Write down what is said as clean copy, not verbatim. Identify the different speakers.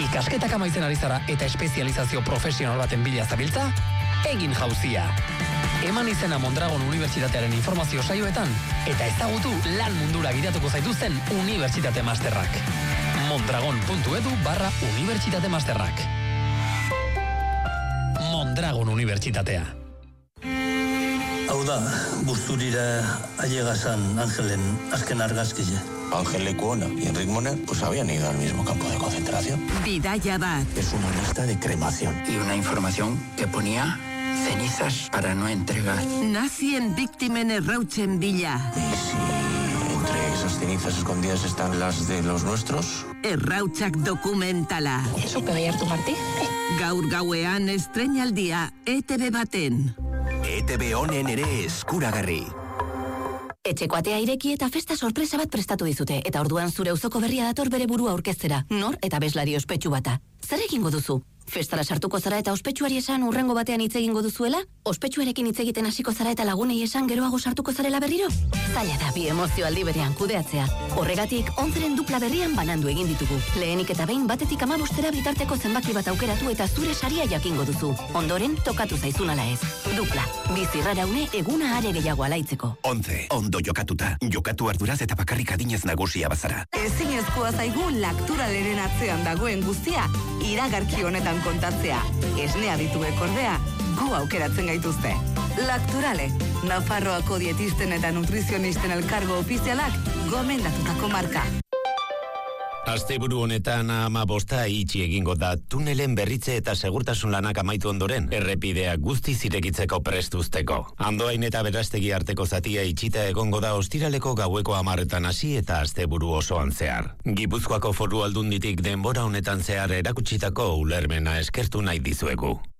Speaker 1: Ikasketak amaitzen ari zara eta espezializazio profesional baten bila zabiltza? Egin jauzia. Eman izena Mondragon Unibertsitatearen informazio saioetan eta ezagutu lan mundura gidatuko zaituzten unibertsitate masterrak. mondragon.edu/unibertsitate masterrak. Mondragon Unibertsitatea.
Speaker 2: Hau da, Busturira allegazan Ángelen azken argazkile.
Speaker 3: Ángel Lecuona y Enric Moner pues habían ido al mismo campo de concentración.
Speaker 4: Bidaia bat.
Speaker 3: Es una lista de cremación.
Speaker 5: Y una información que ponía cenizas para no entregar.
Speaker 4: Nazien biktimen errautzen bila.
Speaker 3: ¿Y si entre esas cenizas escondidas están las de los nuestros?
Speaker 4: Errautzak dokumentala.
Speaker 6: ¿Eso que veía tu Martí?
Speaker 4: Gaur gauean estreinaldia ETV baten.
Speaker 7: ETV honen ere eskuragarri.
Speaker 6: Etxeko atea ireki eta festa sorpresa bat prestatu dizute, eta orduan zure auzoko berria dator bere burua aurkeztera. Nor eta abeslari ospetsu bata. Zer egingo duzu? Festara sartuko zara eta ospetsuari esan urrengo batean hitz egingo duzuela? Ospetsuarekin hitz egiten hasiko zara eta lagunei esan geroago sartuko zarela berriro? Zaila da bi emozio aldi berean kudeatzea. Horregatik, 11ren dupla berrian banandu egin ditugu. Lehenik eta behin batetik 15 bitarteko zenbaki bat aukeratu eta zure saria jakingo duzu. Ondoren, tokatu zaizun ala ez. Dupla, bizi raraune eguna are gehiago alaitzeko.
Speaker 7: 11. Ondo jokatuta. Jokatu arduraz eta bakarrik adinez nagusia bazara.
Speaker 8: Ezinezkoa zaigu Lakturaleren atzean dagoen guztia iragarki honetan kontatzea. Esnea dituek ordea, gu aukeratzen gaituzte. Lakturale, Nafarroako dietisten eta nutrizionisten elkargo ofizialak gomendatutako marka.
Speaker 9: Asteburu honetan 15 itxi egingo da tunelen berritze eta segurtasun lanak amaitu ondoren, errepidea guztiz irekitzeko prestuzteko. Andoain eta Berastegi arteko zatia itxita egongo da ostiraleko gaueko 10 hasi eta asteburu osoan zehar. Gipuzkoako Foru Aldunditik denbora honetan zehar erakutsitako ulermena eskertu nahi dizuegu.